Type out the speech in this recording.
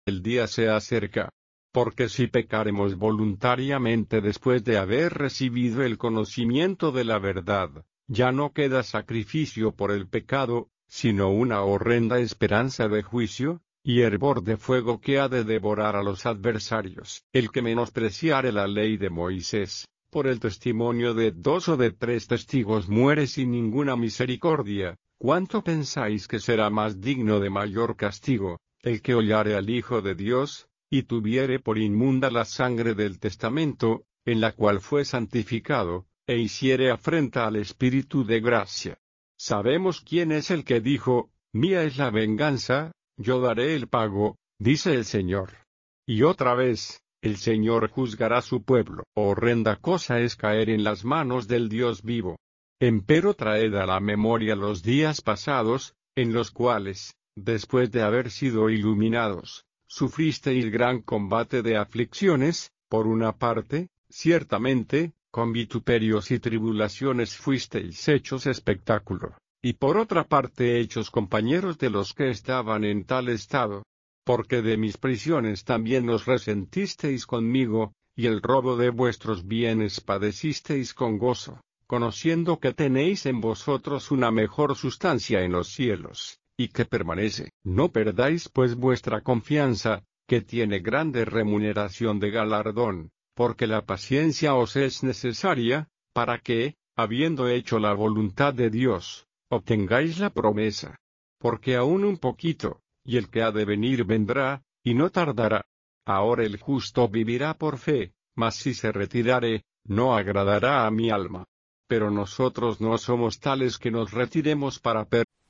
el día se acerca. Porque si pecaremos voluntariamente después de haber recibido el conocimiento de la verdad, ya no queda sacrificio por el pecado, sino una horrenda esperanza de juicio, y hervor de fuego que ha de devorar a los adversarios. El que menospreciare la ley de Moisés, por el testimonio de 2 o de 3 testigos muere sin ninguna misericordia. ¿Cuánto pensáis que será más digno de mayor castigo, el que hollare al Hijo de Dios, y tuviere por inmunda la sangre del testamento, en la cual fue santificado, e hiciere afrenta al Espíritu de gracia? Sabemos quién es el que dijo, mía es la venganza, yo daré el pago, dice el Señor. Y otra vez, el Señor juzgará a su pueblo. Horrenda cosa es caer en las manos del Dios vivo. Empero traed a la memoria los días pasados, en los cuales, después de haber sido iluminados, sufristeis gran combate de aflicciones, por una parte, ciertamente, con vituperios y tribulaciones fuisteis hechos espectáculo, y por otra parte hechos compañeros de los que estaban en tal estado. Porque de mis prisiones también os resentisteis conmigo, y el robo de vuestros bienes padecisteis con gozo, conociendo que tenéis en vosotros una mejor sustancia en los cielos, y que permanece. No perdáis pues vuestra confianza, que tiene grande remuneración de galardón, porque la paciencia os es necesaria, para que, habiendo hecho la voluntad de Dios, obtengáis la promesa. Porque aún un poquito, y el que ha de venir vendrá, y no tardará. Ahora el justo vivirá por fe, mas si se retirare, no agradará a mi alma. Pero nosotros no somos tales que nos retiremos para